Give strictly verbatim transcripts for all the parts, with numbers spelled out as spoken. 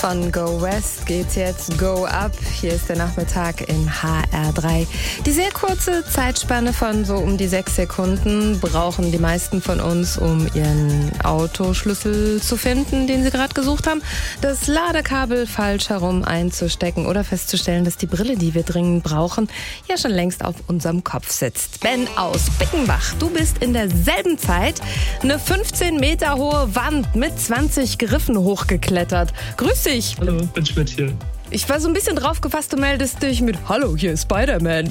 Von Go West geht's jetzt Go Up. Hier ist der Nachmittag in H R drei. Die sehr kurze Zeitspanne von so um die sechs Sekunden brauchen die meisten von uns, um ihren Autoschlüssel zu finden, den sie gerade gesucht haben, das Ladekabel falsch herum einzustecken oder festzustellen, dass die Brille, die wir dringend brauchen, ja schon längst auf unserem Kopf sitzt. Ben aus Bickenbach, du bist in derselben Zeit eine fünfzehn Meter hohe Wand mit zwanzig Griffen hochgeklettert. Grüß dich. Hallo, bin Schmidt hier. Ich war so ein bisschen drauf gefasst, du meldest dich mit Hallo, hier ist Spider-Man.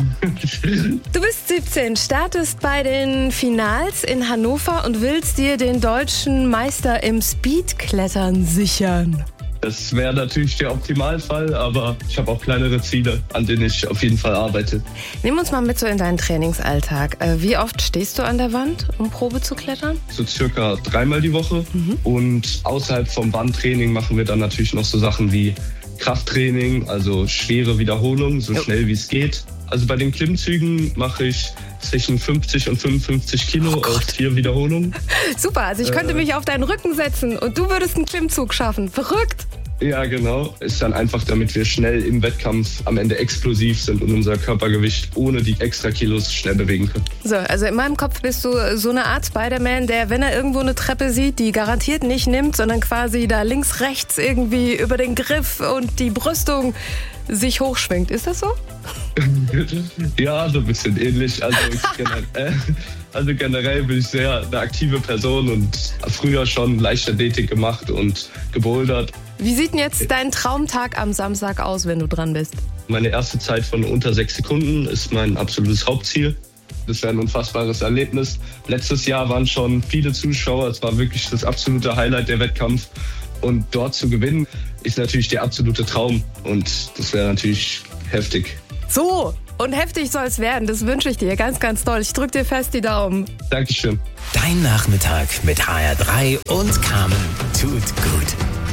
Du bist siebzehn, startest bei den Finals in Hannover und willst dir den deutschen Meister im Speedklettern sichern. Das wäre natürlich der Optimalfall, aber ich habe auch kleinere Ziele, an denen ich auf jeden Fall arbeite. Nimm uns mal mit so in deinen Trainingsalltag. Wie oft stehst du an der Wand, um Probe zu klettern? So circa dreimal die Woche. Mhm. Und außerhalb vom Wandtraining machen wir dann natürlich noch so Sachen wie Krafttraining, also schwere Wiederholungen, so schnell wie es geht. Also bei den Klimmzügen mache ich zwischen fünfzig und fünfundfünfzig Kilo oh auf vier Wiederholungen. Super, also ich könnte äh, mich auf deinen Rücken setzen und du würdest einen Klimmzug schaffen. Verrückt! Ja, genau. Ist dann einfach, damit wir schnell im Wettkampf am Ende explosiv sind und unser Körpergewicht ohne die extra Kilos schnell bewegen können. So, also in meinem Kopf bist du so eine Art Spider-Man, der, wenn er irgendwo eine Treppe sieht, die garantiert nicht nimmt, sondern quasi da links, rechts irgendwie über den Griff und die Brüstung sich hochschwingt. Ist das so? Ja, so ein bisschen ähnlich. Also, generell, also generell bin ich sehr eine aktive Person und früher schon Leichtathletik gemacht und gebouldert. Wie sieht denn jetzt dein Traumtag am Samstag aus, wenn du dran bist? Meine erste Zeit von unter sechs Sekunden ist mein absolutes Hauptziel. Das wäre ein unfassbares Erlebnis. Letztes Jahr waren schon viele Zuschauer. Es war wirklich das absolute Highlight der Wettkampf. Und dort zu gewinnen, ist natürlich der absolute Traum. Und das wäre natürlich heftig. So, und heftig soll es werden. Das wünsche ich dir ganz, ganz doll. Ich drücke dir fest die Daumen. Dankeschön. Dein Nachmittag mit H R drei und Carmen. Tut gut.